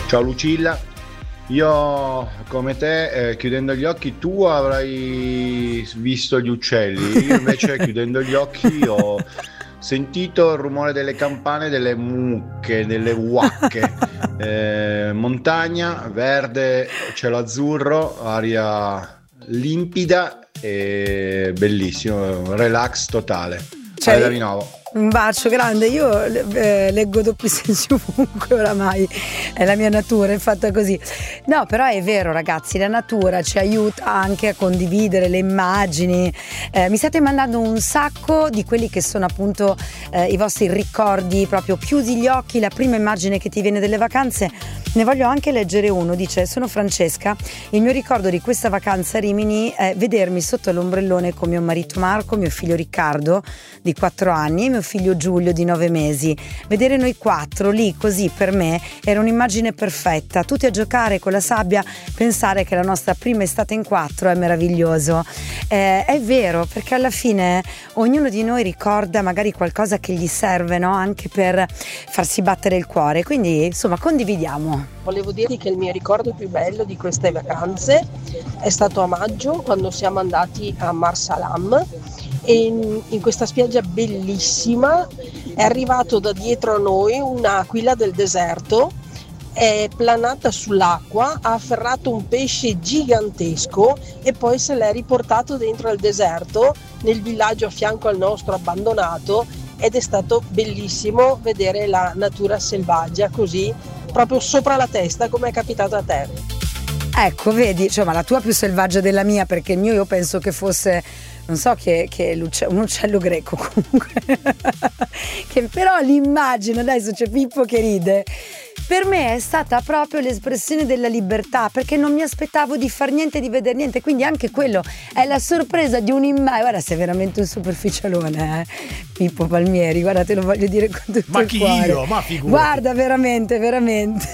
Ciao Lucilla, io come te chiudendo gli occhi tu avrai visto gli uccelli, io invece chiudendo gli occhi ho sentito il rumore delle campane, delle mucche, delle uacche, montagna, verde, cielo azzurro, aria limpida e bellissimo, relax totale. Cioè, Di nuovo. Un bacio grande, io leggo doppi sensi ovunque oramai, è la mia natura, è fatta così. No, però è vero ragazzi, la natura ci aiuta anche a condividere le immagini. Mi state mandando un sacco di quelli che sono appunto i vostri ricordi, proprio chiudi gli occhi, la prima immagine che ti viene delle vacanze. Ne voglio anche leggere uno, dice: sono Francesca, il mio ricordo di questa vacanza a Rimini è vedermi sotto l'ombrellone con mio marito Marco, mio figlio Riccardo di 4 anni e mio figlio Giulio di 9 mesi. Vedere noi 4 lì così per me era un'immagine perfetta, tutti a giocare con la sabbia, pensare che la nostra prima estate in 4 è meraviglioso. È vero, perché alla fine ognuno di noi ricorda magari qualcosa che gli serve, no? Anche per farsi battere il cuore, quindi insomma condividiamo. Volevo dirti che il mio ricordo più bello di queste vacanze è stato a maggio, quando siamo andati a Marsalam e in questa spiaggia bellissima è arrivato da dietro a noi un'aquila del deserto, è planata sull'acqua, ha afferrato un pesce gigantesco e poi se l'è riportato dentro al deserto, nel villaggio a fianco al nostro abbandonato, ed è stato bellissimo vedere la natura selvaggia così, proprio sopra la testa, come è capitato a te. Ecco, vedi, insomma, la tua più selvaggia della mia, perché il mio io penso che fosse, non so, che un uccello greco comunque. Che però l'immagine, adesso c'è Pippo che ride, per me è stata proprio l'espressione della libertà, perché non mi aspettavo di far niente, di vedere niente, quindi anche quello è la sorpresa di un'immagine. Guarda, sei veramente un superficialone, Pippo Palmieri, guarda, te lo voglio dire con tutto ma il cuore. io? Ma figurati. Guarda, veramente, veramente.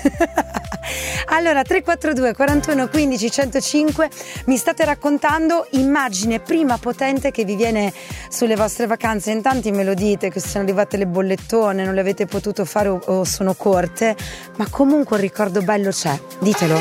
Allora, 342 41 15 105, mi state raccontando immagine prima potente che vi viene sulle vostre vacanze. In tanti me lo dite che sono arrivate le bollettone, non le avete potuto fare o sono corte, ma comunque un ricordo bello c'è, ditelo.